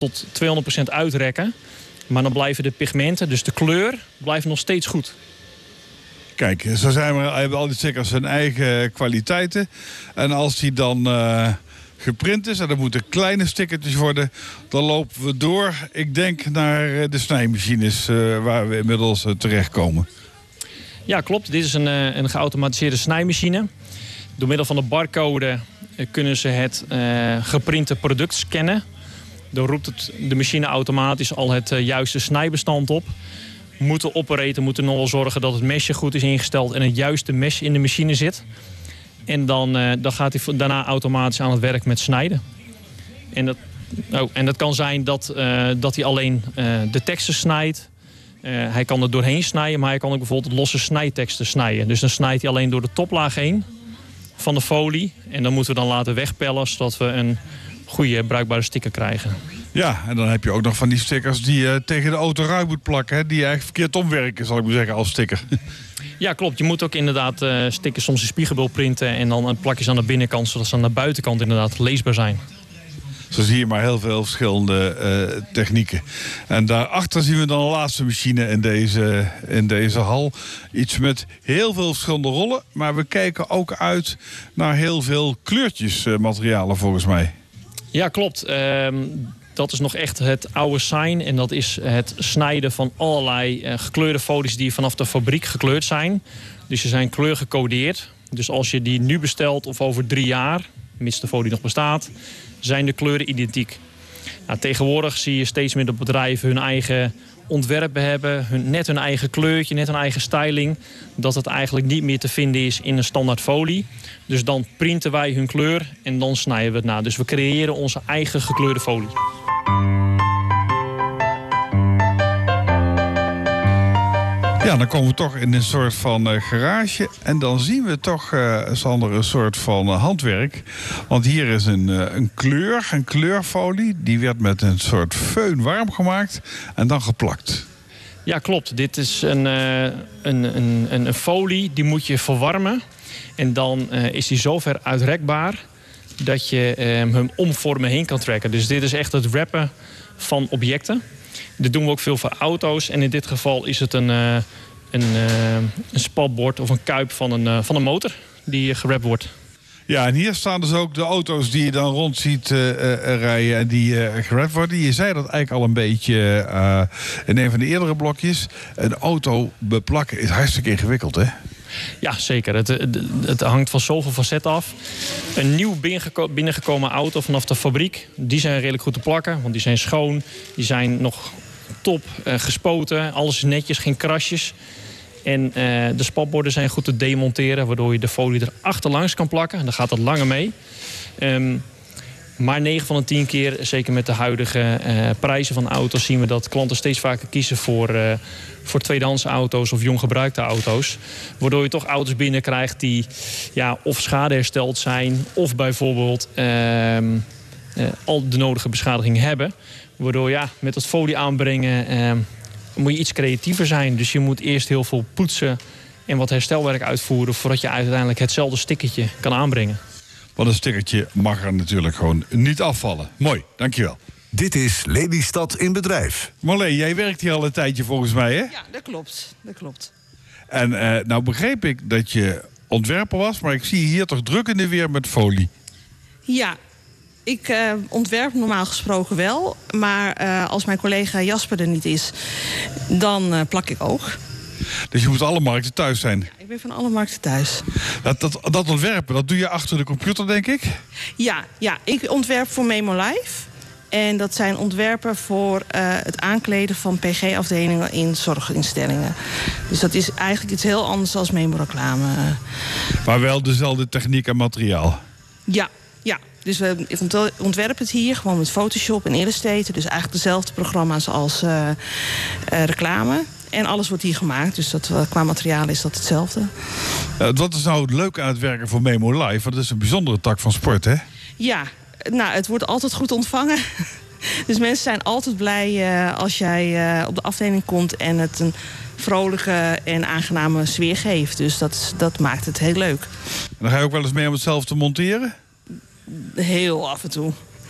tot 200% uitrekken. Maar dan blijven de pigmenten, dus de kleur, blijft nog steeds goed. Kijk, zo hebben al die stickers hun eigen kwaliteiten. En als die dan geprint is en er moeten kleine stickertjes worden, dan lopen we door, ik denk, naar de snijmachines waar we inmiddels terechtkomen. Ja, klopt. Dit is een geautomatiseerde snijmachine. Door middel van de barcode kunnen ze het geprinte product scannen. Dan roept de machine automatisch al het juiste snijbestand op. De operator moet er nog wel zorgen dat het mesje goed is ingesteld en het juiste mes in de machine zit. En dan gaat hij daarna automatisch aan het werk met snijden. En dat kan zijn dat hij alleen de teksten snijdt. Hij kan er doorheen snijden, maar hij kan ook bijvoorbeeld losse snijteksten snijden. Dus dan snijdt hij alleen door de toplaag heen van de folie. En dan moeten we dan laten wegpellen, zodat we een goede bruikbare sticker krijgen. Ja, en dan heb je ook nog van die stickers die je tegen de auto ruim moet plakken. Hè? Die eigenlijk verkeerd omwerken, zal ik maar zeggen, als sticker. Ja, klopt. Je moet ook inderdaad stickers soms in spiegelbeeld printen en dan plakjes aan de binnenkant, zodat ze aan de buitenkant inderdaad leesbaar zijn. Zo zie je maar heel veel verschillende technieken. En daarachter zien we dan de laatste machine in deze hal. Iets met heel veel verschillende rollen. Maar we kijken ook uit naar heel veel kleurtjesmaterialen volgens mij. Ja, klopt. Dat is nog echt het oude sign. En dat is het snijden van allerlei gekleurde folies die vanaf de fabriek gekleurd zijn. Dus ze zijn kleurgecodeerd. Dus als je die nu bestelt of over 3 jaar, mits de folie nog bestaat, zijn de kleuren identiek. Nou, tegenwoordig zie je steeds meer dat bedrijven hun eigen ontwerpen hebben. Net hun eigen kleurtje, net hun eigen styling. Dat het eigenlijk niet meer te vinden is in een standaard folie. Dus dan printen wij hun kleur en dan snijden we het na. Dus we creëren onze eigen gekleurde folie. Ja, dan komen we toch in een soort van garage. En dan zien we toch, Sander, een soort van handwerk. Want hier is een kleurfolie. Die werd met een soort föhn warm gemaakt en dan geplakt. Ja, klopt. Dit is een folie, die moet je verwarmen. En dan is die zover uitrekbaar dat je hem om vormen heen kan trekken. Dus dit is echt het wrappen van objecten. Dit doen we ook veel voor auto's. En in dit geval is het een spatbord of een kuip van een motor die gewrapt wordt. Ja, en hier staan dus ook de auto's die je dan rond ziet rijden en die gewrapt worden. Je zei dat eigenlijk al een beetje in een van de eerdere blokjes. Een auto beplakken is hartstikke ingewikkeld, hè? Ja, zeker. Het hangt van zoveel facetten af. Een nieuw binnengekomen auto vanaf de fabriek, die zijn redelijk goed te plakken. Want die zijn schoon, die zijn nog top gespoten. Alles is netjes, geen krasjes. En de spatborden zijn goed te demonteren, waardoor je de folie er achterlangs kan plakken. Dan gaat dat langer mee. Maar 9 van de 10 keer, zeker met de huidige prijzen van auto's, zien we dat klanten steeds vaker kiezen voor tweedehands auto's of jong gebruikte auto's. Waardoor je toch auto's binnenkrijgt die of schadehersteld zijn of bijvoorbeeld al de nodige beschadiging hebben. Waardoor met het folie aanbrengen moet je iets creatiever zijn. Dus je moet eerst heel veel poetsen en wat herstelwerk uitvoeren voordat je uiteindelijk hetzelfde stickertje kan aanbrengen. Want een stickertje mag er natuurlijk gewoon niet afvallen. Mooi, dankjewel. Dit is Lelystad in bedrijf. Marleen, jij werkt hier al een tijdje volgens mij, hè? Ja, dat klopt. En nou begreep ik dat je ontwerper was, maar ik zie je hier toch druk in de weer met folie. Ja, ik ontwerp normaal gesproken wel. Maar als mijn collega Jasper er niet is, dan plak ik ook. Dus je moet alle markten thuis zijn? Ja, ik ben van alle markten thuis. Dat ontwerpen, dat doe je achter de computer, denk ik? Ja, ik ontwerp voor MemoLife. En dat zijn ontwerpen voor het aankleden van PG-afdelingen in zorginstellingen. Dus dat is eigenlijk iets heel anders dan Memo-reclame. Maar wel dezelfde techniek en materiaal? Ja. Dus we ontwerpen het hier gewoon met Photoshop en Illustrator. Dus eigenlijk dezelfde programma's als reclame. En alles wordt hier gemaakt, dus qua materiaal is dat hetzelfde. Wat is nou het leuke aan het werken voor MemoLife? Want dat is een bijzondere tak van sport, hè? Ja, nou, het wordt altijd goed ontvangen. Dus mensen zijn altijd blij als jij op de afdeling komt en het een vrolijke en aangename sfeer geeft. Dus dat maakt het heel leuk. En dan ga je ook wel eens mee om het zelf te monteren? Heel af en toe.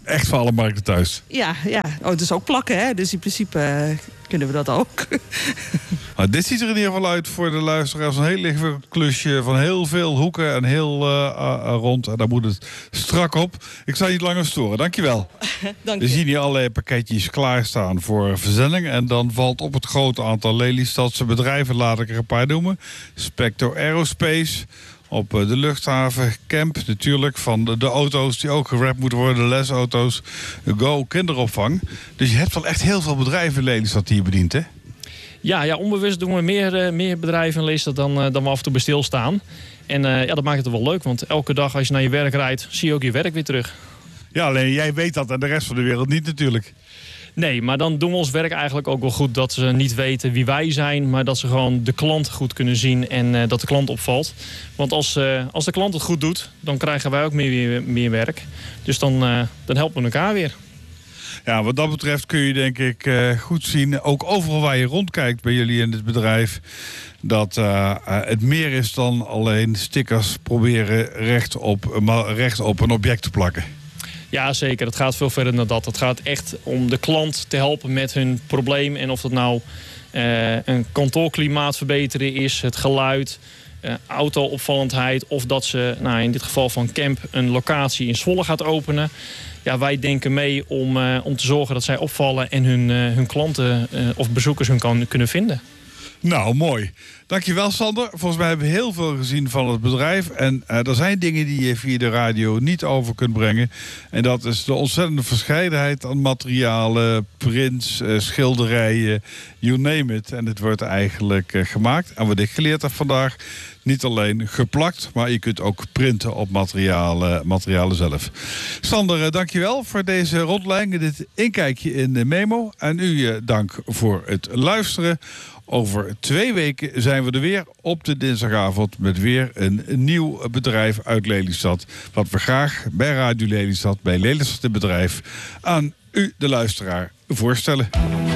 echt voor alle markten thuis. Ja. Oh, het is ook plakken, hè? Dus in principe kunnen we dat ook. Maar dit ziet er in ieder geval uit voor de luisteraars. Een heel licht klusje van heel veel hoeken en heel rond. En daar moet het strak op. Ik zal je niet langer storen. Dankjewel. Dank We je. zien hier allerlei pakketjes klaarstaan voor verzending. En dan valt op het grote aantal Lelystadse bedrijven, laat ik er een paar noemen. Spector Aerospace. Op de luchthaven, Camp natuurlijk, van de auto's die ook gerapt moeten worden, de lesauto's, Go kinderopvang. Dus je hebt wel echt heel veel bedrijven in Lelystad die je bedient, hè? Ja, onbewust doen we meer bedrijven in Lelystad dan we af en toe bij stilstaan. En dat maakt het wel leuk, want elke dag als je naar je werk rijdt, zie je ook je werk weer terug. Ja, alleen jij weet dat en de rest van de wereld niet natuurlijk. Nee, maar dan doen we ons werk eigenlijk ook wel goed dat ze niet weten wie wij zijn, maar dat ze gewoon de klant goed kunnen zien en dat de klant opvalt. Want als de klant het goed doet, dan krijgen wij ook meer werk. Dus dan helpen we elkaar weer. Ja, wat dat betreft kun je denk ik goed zien, ook overal waar je rondkijkt bij jullie in het bedrijf, dat het meer is dan alleen stickers proberen recht op een object te plakken. Ja, zeker. Het gaat veel verder dan dat. Het gaat echt om de klant te helpen met hun probleem. En of dat nou een kantoorklimaat verbeteren is, het geluid, auto-opvallendheid, of dat ze, in dit geval van Camp, een locatie in Zwolle gaat openen. Ja, wij denken mee om te zorgen dat zij opvallen en hun klanten of bezoekers hun kunnen vinden. Nou, mooi. Dankjewel, Sander. Volgens mij hebben we heel veel gezien van het bedrijf. En er zijn dingen die je via de radio niet over kunt brengen. En dat is de ontzettende verscheidenheid aan materialen, prints, schilderijen, you name it. En het wordt eigenlijk gemaakt. En wat ik geleerd heb vandaag, niet alleen geplakt, maar je kunt ook printen op materialen zelf. Sander, dankjewel voor deze rondleiding, dit inkijkje in de memo. En u dank voor het luisteren. Over 2 weken zijn we er weer op de dinsdagavond met weer een nieuw bedrijf uit Lelystad. Wat we graag bij Radio Lelystad, bij Lelystad het bedrijf, aan u, de luisteraar, voorstellen.